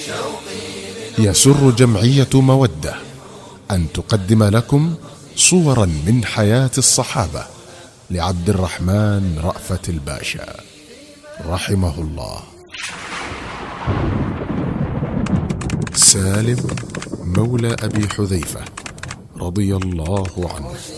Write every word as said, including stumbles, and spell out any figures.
يسر جمعية مودة أن تقدم لكم صورا من حياة الصحابة لعبد الرحمن رأفت الباشا رحمه الله. سالم مولى أبي حذيفة رضي الله عنه.